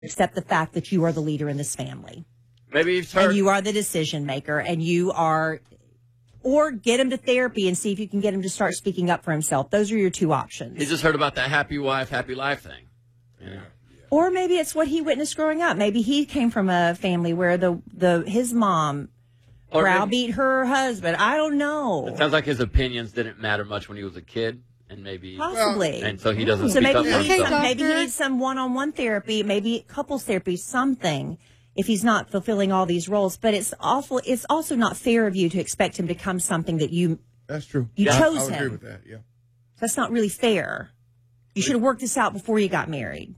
accept the fact that you are the leader in this family. Maybe he's hurt. And you are the decision maker, and you are, or get him to therapy and see if you can get him to start speaking up for himself. Those are your two options. He just heard about that happy wife, happy life thing. Yeah. Or maybe it's what he witnessed growing up. Maybe he came from a family where his mom browbeat her husband. I don't know. It sounds like his opinions didn't matter much when he was a kid, and maybe possibly. And so he doesn't. So speak maybe up for himself. maybe he needs some one-on-one therapy, maybe couples therapy, something. If he's not fulfilling all these roles, but it's awful. It's also not fair of you to expect him to become something that you. That's true. You chose I would him. agree with that. Yeah. That's not really fair. You should have worked this out before you got married.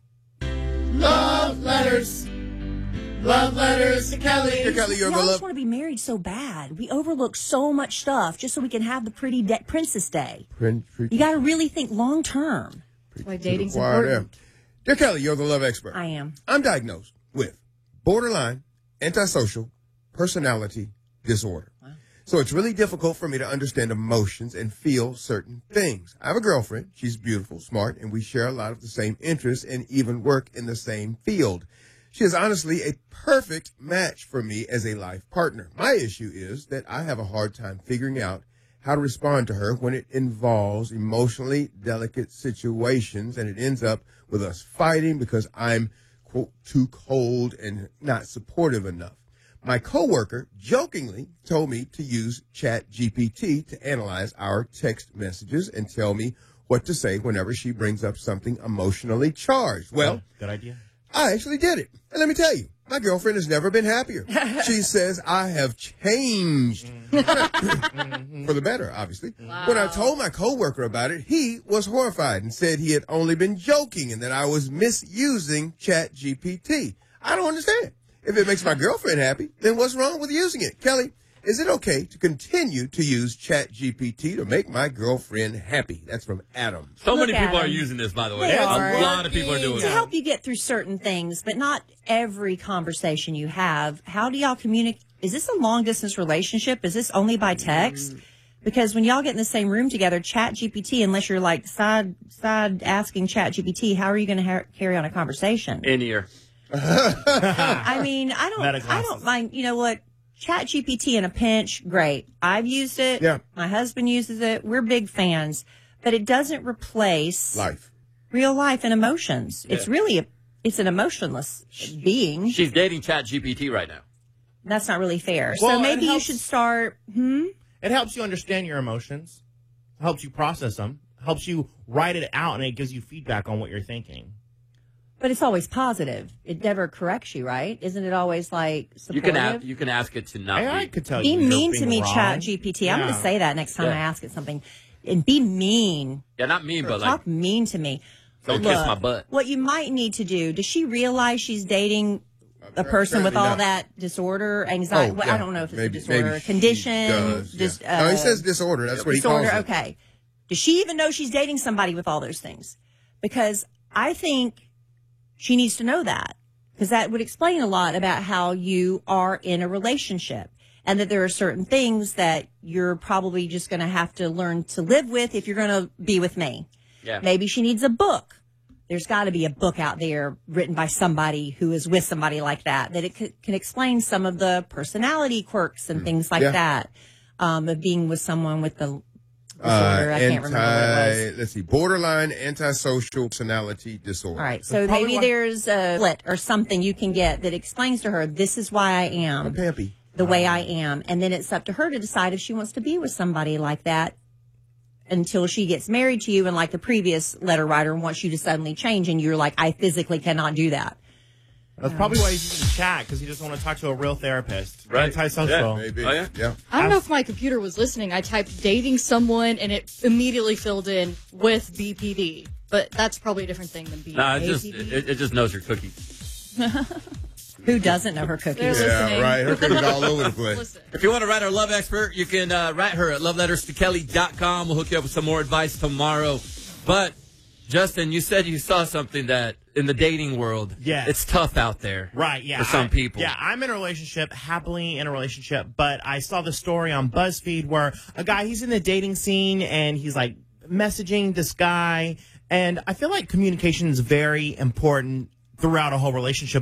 Love letters. Love letters to Kelly. Dear Kelly, you're We the always love. want to be married so bad. We overlook so much stuff just so we can have the pretty Princess Day. You got to really think long term. That's why dating's Choir there. important. Dear Kelly, you're the love expert. I am. I'm diagnosed with borderline antisocial personality disorder. So it's really difficult for me to understand emotions and feel certain things. I have a girlfriend. She's beautiful, smart, and we share a lot of the same interests and even work in the same field. She is honestly a perfect match for me as a life partner. My issue is that I have a hard time figuring out how to respond to her when it involves emotionally delicate situations, and it ends up with us fighting because I'm, quote, too cold and not supportive enough. My coworker jokingly told me to use ChatGPT to analyze our text messages and tell me what to say whenever she brings up something emotionally charged. Well, good idea. I actually did it. And let me tell you, my girlfriend has never been happier. She says I have changed for the better, obviously. Wow. When I told my coworker about it, he was horrified and said he had only been joking and that I was misusing ChatGPT. I don't understand. If it makes my girlfriend happy, then what's wrong with using it? Kelly, is it okay to continue to use ChatGPT to make my girlfriend happy? That's from Adam. So Look many at people are him. using this, by the way. They A are. lot of people are doing To it. help you get through certain things, but not every conversation you have. How do y'all communicate? Is this a long distance relationship? Is this only by text? Because when y'all get in the same room together, ChatGPT, unless you're like side asking ChatGPT, how are you going to carry on a conversation? In ear. I mean, I don't mind. You know what? ChatGPT in a pinch, great. I've used it. Yeah. My husband uses it. We're big fans, but it doesn't replace Life. real life and emotions. Yeah. It's really it's an emotionless being. She's dating ChatGPT right now. That's not really fair. Well, So maybe it you helps- should start. It helps you understand your emotions, helps you process them, helps you write it out, and it gives you feedback on what you're thinking. But it's always positive. It never corrects you, right? Isn't it always like supportive? You can ask it to not AI be. could tell Be you. you're mean to being me, wrong. ChatGPT. I'm going to Yeah. say that next time Yeah. I ask it something. And be mean. Yeah, not mean, but like, Talk mean to me. don't kiss my butt. What you might need to do, does she realize she's dating a person with Apparently all not. that disorder, anxiety? Oh, well, yeah. I don't know if it's Maybe- a disorder, maybe she condition. does, Just, yeah. No, he says disorder. That's what he calls disorder. it. Okay. Does she even know she's dating somebody with all those things? Because I think she needs to know that, because that would explain a lot about how you are in a relationship, and that there are certain things that you're probably just going to have to learn to live with if you're going to be with me. Yeah. Maybe she needs a book. There's got to be a book out there written by somebody who is with somebody like that it can explain some of the personality quirks and things like Yeah. that, of being with someone with the disorder. I can't remember what it was. Let's see, borderline antisocial personality disorder. All right, so probably maybe why- there's a split or something you can get that explains to her, this is why I am Pampy. the way I am. And then it's up to her to decide if she wants to be with somebody like that until she gets married to you, and like the previous letter writer wants you to suddenly change, and you're like, I physically cannot do that. That's probably why he's using chat, because he doesn't want to talk to a real therapist. Right. Antisocial. Maybe. Oh, yeah? Yeah. I don't know if my computer was listening. I typed dating someone and it immediately filled in with BPD. But that's probably a different thing than BPD. Nah, it just knows your cookies. Who doesn't know her cookies? They're listening. Yeah, right. Her cookies all over the place. Listen. If you want to write our love expert, you can write her at loveletterstokelly.com. We'll hook you up with some more advice tomorrow. But, Justin, you said you saw something that in the dating world, Yes. it's tough out there. Right, yeah. For some people. Yeah, I'm in a relationship, happily in a relationship, but I saw the story on BuzzFeed where a guy, he's in the dating scene and he's like messaging this guy. And I feel like communication is very important throughout a whole relationship